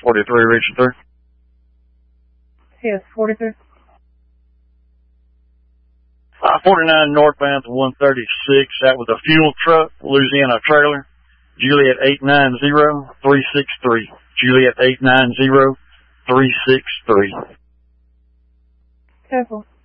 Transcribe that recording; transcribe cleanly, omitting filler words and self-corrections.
43 reaching through. Yes, 43. 49 northbound to 136. That was a fuel truck, Louisiana trailer. Juliet 890-363. Juliet 890-363. Careful.